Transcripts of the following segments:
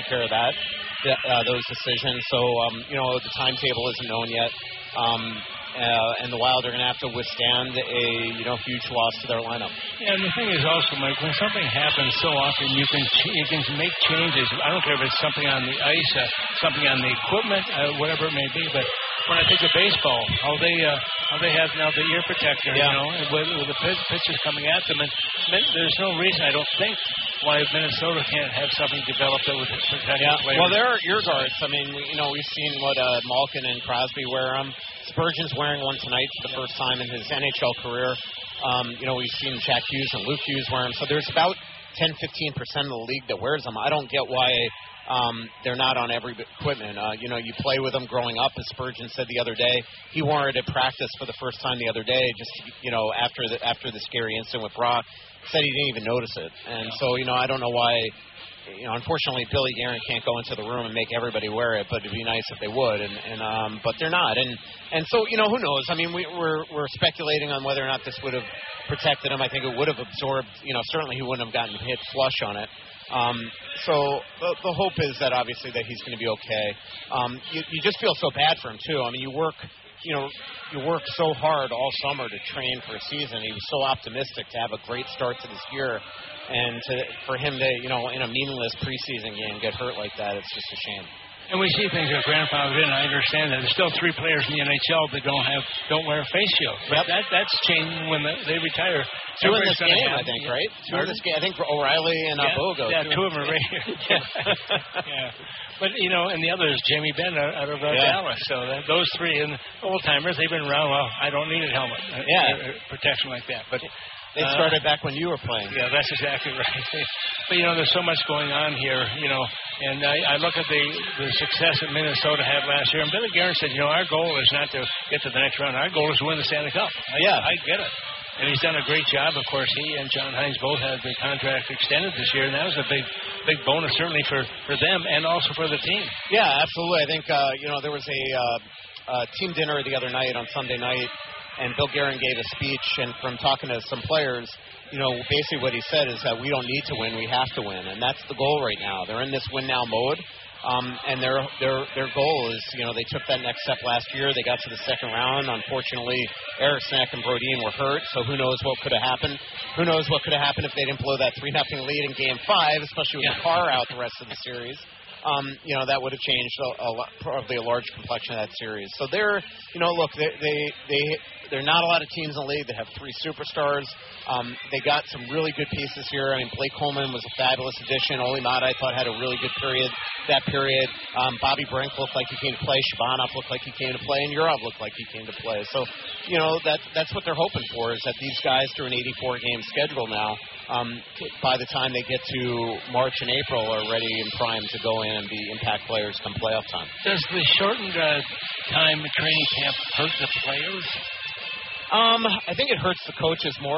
take care of those decisions. So, the timetable isn't known yet. And the Wild are going to have to withstand a huge loss to their lineup. Yeah, and the thing is also, Mike, when something happens so often, you can make changes. I don't care if it's something on the ice, something on the equipment, whatever it may be. But when I think of baseball, how they have now the ear protector, and with the pitchers coming at them, and there's no reason, I don't think, why Minnesota can't have something developed that would protect the players. Well, there are ear guards. I mean, we've seen what Malkin and Crosby wear them. Spurgeon's wearing one tonight for the first time in his NHL career. We've seen Jack Hughes and Luke Hughes wear them. So there's about 10-15% of the league that wears them. I don't get why they're not on every equipment. You play with them growing up, as Spurgeon said the other day. He wore it at practice for the first time the other day, just after the scary incident with Brock. Said he didn't even notice it. And so I don't know why. Unfortunately, Billy Guerin can't go into the room and make everybody wear it, but it'd be nice if they would. But they're not. And so who knows? I mean, we're speculating on whether or not this would have protected him. I think it would have absorbed. Certainly he wouldn't have gotten hit flush on it. So the hope is that obviously that he's going to be okay. You just feel so bad for him too. I mean, you work so hard all summer to train for a season. He was so optimistic to have a great start to this year, and for him to in a meaningless preseason game get hurt like that, it's just a shame. And we see things that grandfathered in. I understand that. There's still 3 players in the NHL that don't wear a face shield. But that's changing when they retire. 2 in this game, I think, right? 2 in this game. I think O'Reilly and Bogo. Yeah, 2 of them are right here. Yeah. But, and the other is Jamie Benn out of Dallas. So those 3 and old-timers, they've been around. Well, I don't need a helmet. Protection like that. But they started back when you were playing. Yeah, that's exactly right. But, there's so much going on here, and I look at the success that Minnesota had last year. And Billy Guerin said, our goal is not to get to the next round. Our goal is to win the Stanley Cup. I get it. And he's done a great job. Of course, he and John Hines both had the contract extended this year, and that was a big bonus, certainly for them and also for the team. Yeah, absolutely. I think, there was a team dinner the other night on Sunday night, and Bill Guerin gave a speech, and from talking to some players, basically what he said is that we don't need to win, we have to win, and that's the goal right now. They're in this win-now mode. And their goal is, they took that next step last year. They got to the second round. Unfortunately, Eriksson and Brodin were hurt, so who knows what could have happened. Who knows what could have happened if they didn't blow that 3-0 lead in Game 5, especially with Carr out the rest of the series. That would have changed probably a large complexion of that series. So they're not a lot of teams in the league that have 3 superstars. They got some really good pieces here. I mean, Blake Coleman was a fabulous addition. Ole Mata, I thought, had a really good period. Bobby Brink looked like he came to play. Shabanov looked like he came to play. And Yurov looked like he came to play. So, that's what they're hoping for, is that these guys, through an 84-game schedule now, by the time they get to March and April, are ready and primed to go in and be impact players come playoff time. Does the shortened time at training camp hurt the players? I think it hurts the coaches more.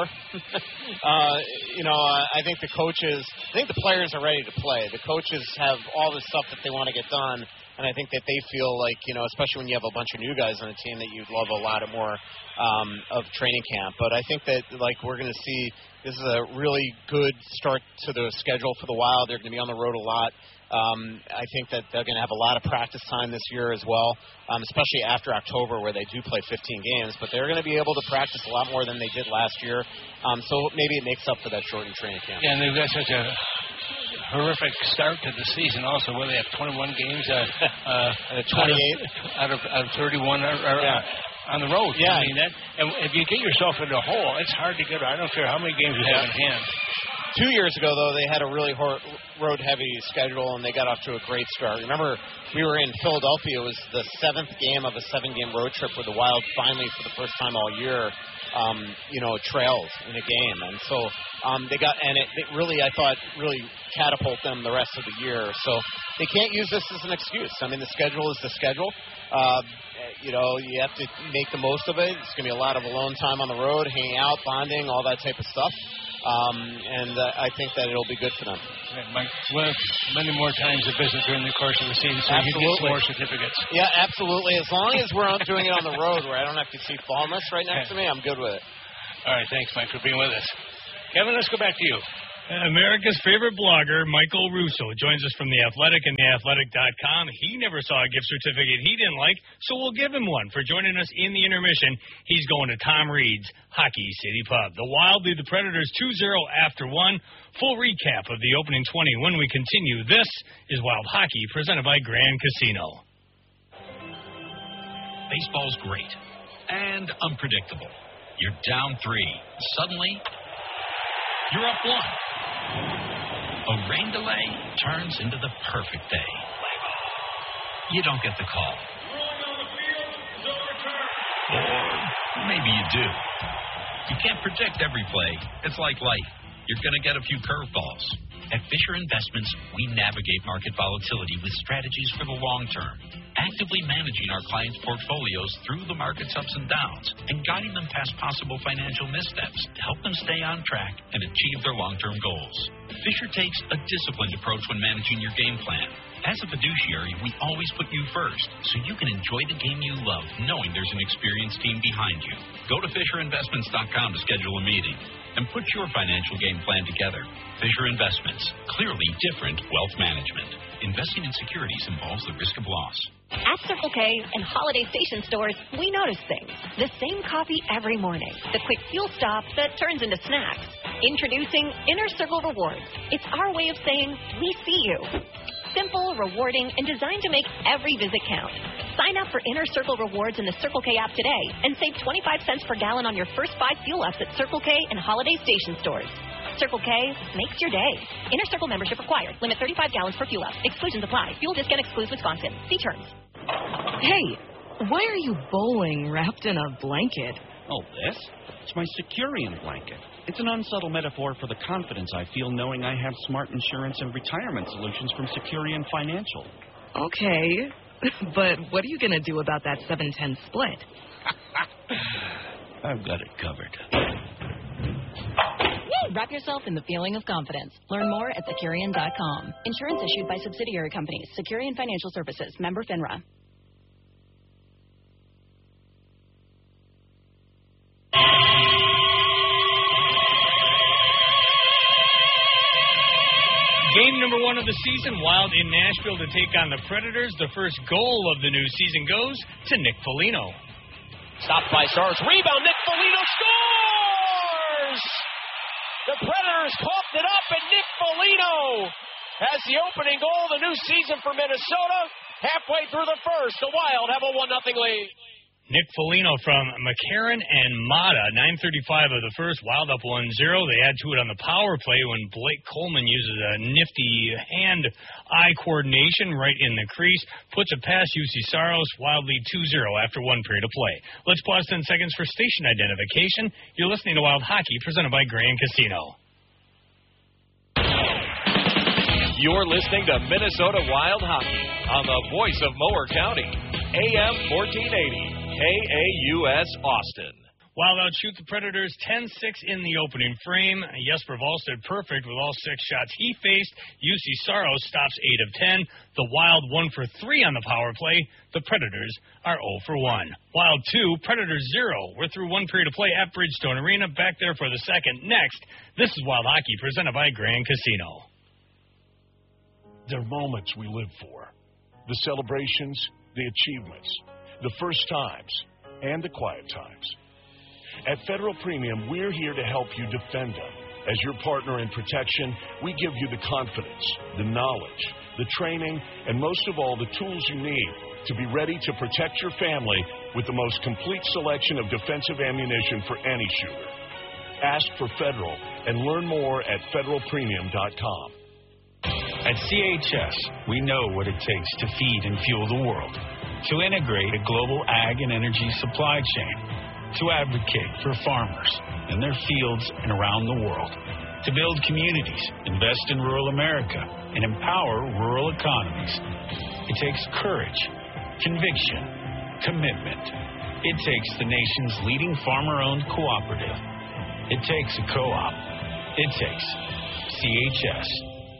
I think the players are ready to play. The coaches have all the stuff that they want to get done, and I think that they feel like, especially when you have a bunch of new guys on the team, that you'd love a lot more of training camp. But I think that, we're going to see, this is a really good start to the schedule for the Wild. They're going to be on the road a lot. I think that they're going to have a lot of practice time this year as well, especially after October, where they do play 15 games. But they're going to be able to practice a lot more than they did last year. So maybe it makes up for that shortened training camp. Yeah, and they've got such a horrific start to the season also, where they have 21 games, 28 out of 31 on the road. Yeah. I mean, and if you get yourself in a hole, it's hard to get. I don't care how many games you have in hand. 2 years ago, though, they had a really road-heavy schedule, and they got off to a great start. Remember, we were in Philadelphia. It was the 7th game of a 7-game road trip where the Wild finally, for the first time all year, trailed in a game. And so it really, I thought, really catapult them the rest of the year. So they can't use this as an excuse. I mean, the schedule is the schedule. You have to make the most of it. It's going to be a lot of alone time on the road, hanging out, bonding, all that type of stuff. And I think that it'll be good for them. Yeah, Mike, many more times a visit during the course of the season, so you get some more certificates. Yeah, absolutely. As long as we're doing it on the road where I don't have to see Falmouth right next to me, I'm good with it. All right, thanks, Mike, for being with us. Kevin, let's go back to you. America's favorite blogger, Michael Russo, joins us from The Athletic and TheAthletic.com. He never saw a gift certificate he didn't like, so we'll give him one for joining us in the intermission. He's going to Tom Reed's Hockey City Pub. The Wild lead the Predators 2-0 after one. Full recap of the opening 20 when we continue. This is Wild Hockey, presented by Grand Casino. Baseball's great and unpredictable. You're down 3. Suddenly, you're up 1. A rain delay turns into the perfect day. You don't get the call. Or maybe you do. You can't predict every play. It's like life. You're going to get a few curveballs. At Fisher Investments, we navigate market volatility with strategies for the long term, actively managing our clients' portfolios through the market's ups and downs and guiding them past possible financial missteps to help them stay on track and achieve their long-term goals. Fisher takes a disciplined approach when managing your game plan. As a fiduciary, we always put you first, so you can enjoy the game you love, knowing there's an experienced team behind you. Go to FisherInvestments.com to schedule a meeting and put your financial game plan together. Fisher Investments, clearly different wealth management. Investing in securities involves the risk of loss. At Circle K and Holiday Station stores, we notice things. The same coffee every morning. The quick fuel stop that turns into snacks. Introducing Inner Circle Rewards. It's our way of saying, we see you. Simple, rewarding, and designed to make every visit count. Sign up for Inner Circle Rewards in the Circle K app today and save 25 cents per gallon on your first 5 fuel ups at Circle K and Holiday Station stores. Circle K makes your day. Inner Circle membership required. Limit 35 gallons per fuel up. Exclusions apply. Fuel discount excludes Wisconsin. See terms. Hey, why are you bowling wrapped in a blanket? Oh, this? It's my Securian blanket. It's an unsubtle metaphor for the confidence I feel knowing I have smart insurance and retirement solutions from Securian Financial. Okay, but what are you going to do about that 7-10 split? I've got it covered. Wrap yourself in the feeling of confidence. Learn more at Securian.com. Insurance issued by subsidiary companies. Securian Financial Services. Member FINRA. Game number 1 of the season, Wild in Nashville to take on the Predators. The first goal of the new season goes to Nick Foligno. Stopped by Stars. Rebound. Nick Foligno scores! The Predators coughed it up, and Nick Foligno has the opening goal of the new season for Minnesota. Halfway through the first, the Wild have a 1-0 lead. Nick Foligno from McCarran and Mata, 9:35 of the first, Wild up 1-0. They add to it on the power play when Blake Coleman uses a nifty hand-eye coordination right in the crease, puts it past UC Saros. Wild lead 2-0 after 1 period of play. Let's pause 10 seconds for station identification. You're listening to Wild Hockey, presented by Grand Casino. You're listening to Minnesota Wild Hockey on the voice of Mower County, AM 1480. KAUS Austin. Wild outshoot the Predators 10-6 in the opening frame. Jesper Wallstedt perfect with all 6 shots he faced. UC Saros stops 8 of 10. The Wild 1 for 3 on the power play. The Predators are 0 for 1. Wild 2, Predators 0. We're through 1 period of play at Bridgestone Arena. Back there for the second. Next, this is Wild Hockey presented by Grand Casino. They're moments we live for. The celebrations, the achievements, the first times, and the quiet times. At Federal Premium, we're here to help you defend them. As your partner in protection, we give you the confidence, the knowledge, the training, and most of all, the tools you need to be ready to protect your family with the most complete selection of defensive ammunition for any shooter. Ask for Federal and learn more at federalpremium.com. At CHS, we know what it takes to feed and fuel the world, to integrate a global ag and energy supply chain, to advocate for farmers in their fields and around the world, to build communities, invest in rural America, and empower rural economies. It takes courage, conviction, commitment. It takes the nation's leading farmer-owned cooperative. It takes a co-op. It takes CHS.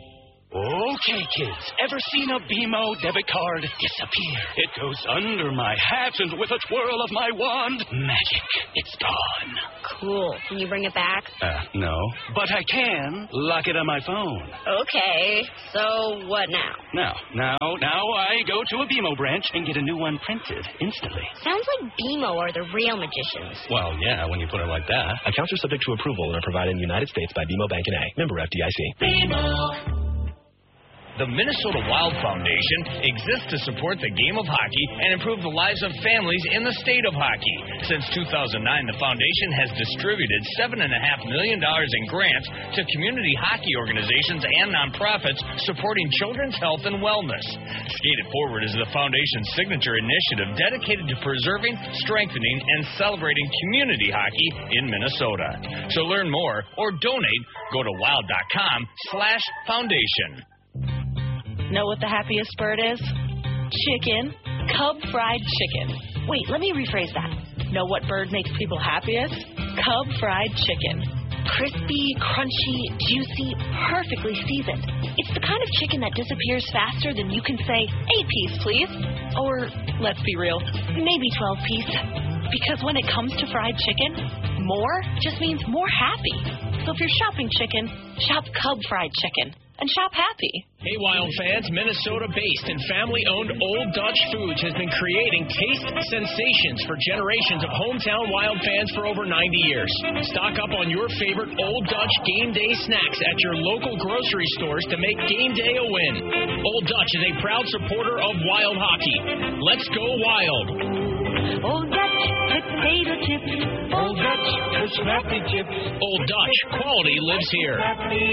Okay, kids. Ever seen a BMO debit card disappear? It goes under my hat, and with a twirl of my wand, magic. It's gone. Cool. Can you bring it back? No. But I can lock it on my phone. Okay. So what now? Now I go to a BMO branch and get a new one printed instantly. Sounds like BMO are the real magicians. Well, yeah, when you put it like that. Accounts are subject to approval and are provided in the United States by BMO Bank N.A. Member FDIC. BMO. The Minnesota Wild Foundation exists to support the game of hockey and improve the lives of families in the state of hockey. Since 2009, the foundation has distributed $7.5 million in grants to community hockey organizations and nonprofits supporting children's health and wellness. Skate It Forward is the foundation's signature initiative dedicated to preserving, strengthening, and celebrating community hockey in Minnesota. To learn more or donate, go to wild.com/foundation. Know what the happiest bird is? Chicken. Cub fried chicken. Wait, let me rephrase that. Know what bird makes people happiest? Cub fried chicken. Crispy, crunchy, juicy, perfectly seasoned. It's the kind of chicken that disappears faster than you can say, 8-piece, please. Or, let's be real, maybe 12-piece. Because when it comes to fried chicken, more just means more happy. So if you're shopping chicken, shop Cub fried chicken. And shop happy. Hey, Wild fans, Minnesota-based and family-owned Old Dutch Foods has been creating taste sensations for generations of hometown Wild fans for over 90 years. Stock up on your favorite Old Dutch game day snacks at your local grocery stores to make game day a win. Old Dutch is a proud supporter of Wild hockey. Let's go Wild. Old Dutch potato chips. Old Dutch snappy chips. Old Dutch, quality lives here.